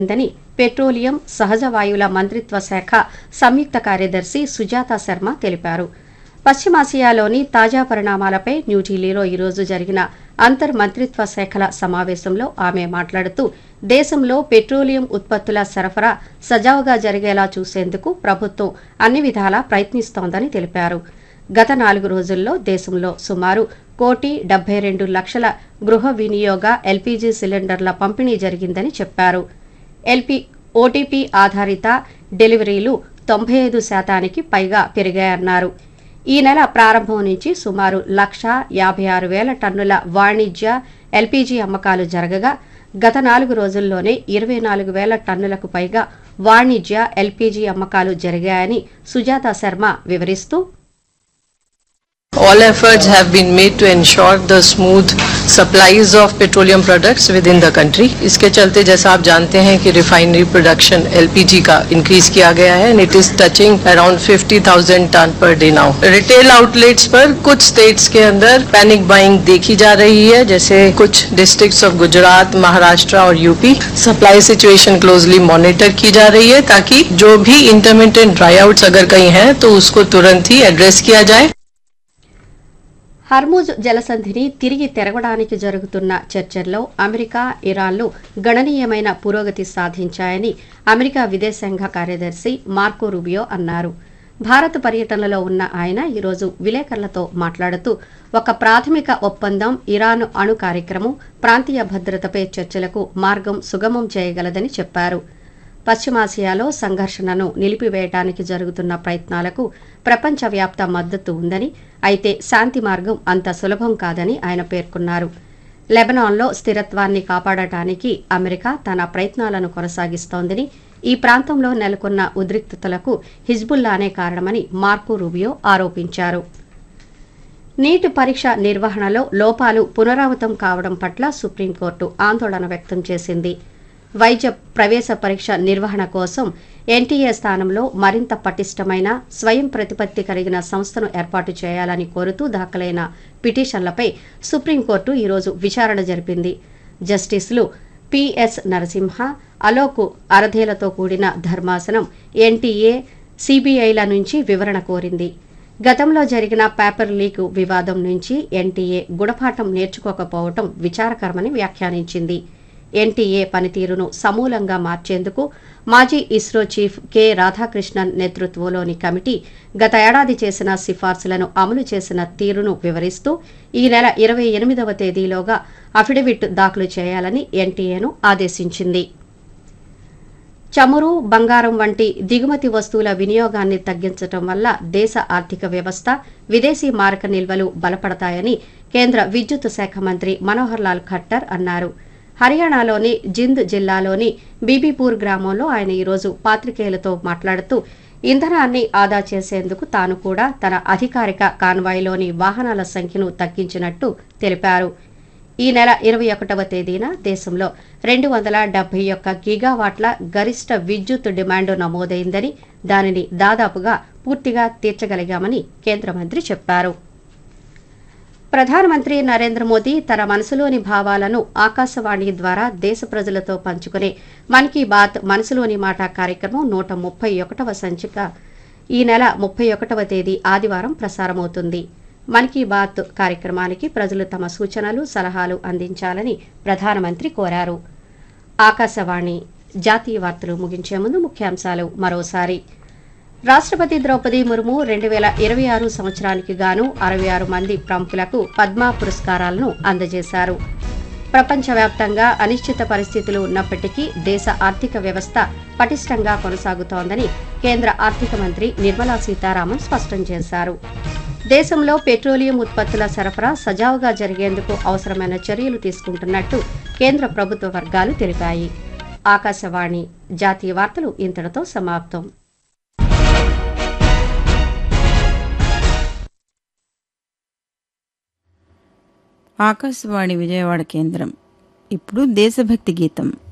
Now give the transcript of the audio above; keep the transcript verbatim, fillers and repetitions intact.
దని పెట్రోలియం సహజ వాయువుల మంత్రిత్వ శాఖ సంయుక్త కార్యదర్శి సుజాత శర్మ తెలిపారు. పశ్చిమాసియాలోని తాజా పరిణామాలపై న్యూఢిల్లీలో ఈరోజు జరిగిన అంతర్ మంత్రిత్వ శాఖల సమావేశంలో ఆమె మాట్లాడుతూ దేశంలో పెట్రోలియం ఉత్పత్తుల సరఫరా సజావుగా జరిగేలా చూసేందుకు ప్రభుత్వం అన్ని విధాలా ప్రయత్నిస్తోందని తెలిపారు. గత నాలుగు రోజుల్లో దేశంలో సుమారు కోటి డెబ్బై రెండు లక్షల గృహ వినియోగ ఎల్పీజీ సిలిండర్ల పంపిణీ జరిగిందని చెప్పారు. ఎల్పీ ఓటీపీ ఆధారిత డెలివరీలు తొంభై ఐదు శాతానికి పైగా పెరిగాయన్నారు. ఈ నెల ప్రారంభం నుంచి సుమారు లక్ష యాభై ఆరు వేల టన్నుల వాణిజ్య ఎల్పీజీ అమ్మకాలు జరగగా గత నాలుగు రోజుల్లోనే ఇరవై నాలుగు వేల టన్నులకు పైగా వాణిజ్య ఎల్పీజీ అమ్మకాలు జరిగాయని సుజాత శర్మ వివరిస్తూ All efforts have been made to ensure the smooth supplies of petroleum products within the country. इसके चलते जैसा आप जानते हैं कि refinery production L P G का increase किया गया है and it is touching around fifty thousand ton per day now. Retail outlets पर कुछ states के अंदर panic buying देखी जा रही है, जैसे कुछ districts of गुजरात, महाराष्ट्र और UP. Supply situation closely monitor की जा रही है ताकि जो भी intermittent dryouts अगर कहीं हैं तो उसको तुरंत ही address किया जाए. హర్ముజ్ జలసంధిని తిరిగి తెరవడానికి జరుగుతున్న చర్చల్లో అమెరికా, ఇరాన్లు గణనీయమైన పురోగతి సాధించాయని అమెరికా విదేశాంగ కార్యదర్శి మార్కో రూబియో అన్నారు. భారత్ పర్యటనలో ఉన్న ఆయన ఈరోజు విలేకరులతో మాట్లాడుతూ ఒక ప్రాథమిక ఒప్పందం ఇరాన్ అణు కార్యక్రమం ప్రాంతీయ భద్రతపై చర్చలకు మార్గం సుగమం చేయగలదని చెప్పారు. పశ్చిమాసియాలో సంఘర్షణను నిలిపివేయడానికి జరుగుతున్న ప్రయత్నాలకు ప్రపంచవ్యాప్త మద్దతు ఉందని, అయితే శాంతి మార్గం అంత సులభం కాదని ఆయన పేర్కొన్నారు. లెబనాన్లో స్థిరత్వాన్ని కాపాడటానికి అమెరికా తన ప్రయత్నాలను కొనసాగిస్తోందని, ఈ ప్రాంతంలో నెలకొన్న ఉద్రిక్తతలకు హిజ్బుల్లానే కారణమని మార్కో రూబియో ఆరోపించారు. నీట్ పరీక్ష నిర్వహణలో లోపాలు పునరావృతం కావడం పట్ల సుప్రీంకోర్టు ఆందోళన వ్యక్తం చేసింది. వైద్య ప్రవేశ పరీక్ష నిర్వహణ కోసం ఎన్టీఏ స్థానంలో మరింత పటిష్టమైన స్వయం ప్రతిపత్తి కలిగిన సంస్థను ఏర్పాటు చేయాలని కోరుతూ దాఖలైన పిటిషన్లపై సుప్రీంకోర్టు ఈరోజు విచారణ జరిపింది. జస్టిస్లు పిఎస్ నరసింహ, అలోక్ అరధేలతో కూడిన ధర్మాసనం ఎన్టీఏ, సీబీఐల నుంచి వివరణ కోరింది. గతంలో జరిగిన పేపర్ లీక్ వివాదం నుంచి ఎన్టీఏ గుణపాఠం నేర్చుకోకపోవడం విచారకరమని వ్యాఖ్యానించింది. ఎన్టీఏ పనితీరును సమూలంగా మార్చేందుకు మాజీ ఇస్రో చీఫ్ కె రాధాకృష్ణన్ నేతృత్వంలోని కమిటీ గత ఏడాది చేసిన సిఫార్సులను అమలు చేసిన తీరును వివరిస్తూ ఈ నెల ఇరవై ఎనిమిదవ తేదీలోగా అఫిడవిట్ దాఖలు చేయాలని ఎన్టీఏను ఆదేశించింది. చమురు, బంగారం వంటి దిగుమతి వస్తువుల వినియోగాన్ని తగ్గించడం వల్ల దేశ ఆర్థిక వ్యవస్థ, విదేశీ మారక నిల్వలు బలపడతాయని కేంద్ర విద్యుత్ శాఖ మంత్రి మనోహర్ లాల్ ఖట్టర్ అన్నారు. హర్యానాలోని జింద్ జిల్లాలోని బీబీపూర్ గ్రామంలో ఆయన ఈరోజు పాత్రికేయులతో మాట్లాడుతూ ఇంధనాన్ని ఆదా చేసేందుకు తాను కూడా తన అధికారిక కాన్వాయ్లోని వాహనాల సంఖ్యను తగ్గించినట్టు తెలిపారు. ఈ నెల ఇరవై ఒకటవ తేదీన దేశంలో రెండు వందల డెబ్బై ఒక్క గిగావాట్ల గరిష్ట విద్యుత్ డిమాండ్ నమోదైందని, దానిని దాదాపుగా పూర్తిగా తీర్చగలిగామని కేంద్ర మంత్రి చెప్పారు. ప్రధానమంత్రి నరేంద్ర మోదీ తన మనసులోని భావాలను ఆకాశవాణి ద్వారా దేశ ప్రజలతో పంచుకునే మన్ కీ బాత్ మనసులోని మాట కార్యక్రమం నూట ముప్పై ఒకటవ సంచిక ఈ నెల ముప్పై ఒకటవ తేదీ ఆదివారం ప్రసారమవుతుంది. మన్ కీ బాత్ కార్యక్రమానికి ప్రజలు తమ సూచనలు, సలహాలు అందించాలని ప్రధానమంత్రి కోరారు. ఆకాశవాణి జాతీయ వార్తలు ముగించే ముందు ముఖ్యాంశాలు మరోసారి. రాష్ట్రపతి ద్రౌపది ముర్ము రెండు వేల ఇరవై ఆరు సంవత్సరానికి గాను అరవై ఆరు మంది ప్రముఖులకు పద్మ పురస్కారాలను అందజేశారు. ప్రపంచవ్యాప్తంగా అనిశ్చిత పరిస్థితులు ఉన్నప్పటికీ దేశ ఆర్థిక వ్యవస్థ పటిష్టంగా కొనసాగుతోందని కేంద్ర ఆర్థిక మంత్రి నిర్మలా సీతారామన్ స్పష్టం చేశారు. దేశంలో పెట్రోలియం ఉత్పత్తుల సరఫరా సజావుగా జరిగేందుకు అవసరమైన చర్యలు తీసుకుంటున్నట్టు కేంద్ర ప్రభుత్వ వర్గాలు తెలిపాయి. ఆకాశవాణి జాతీయ వార్తలు ఇంతటితో సమాప్తం. ఆకాశవాణి విజయవాడ కేంద్రం. ఇప్పుడు దేశభక్తి గీతం.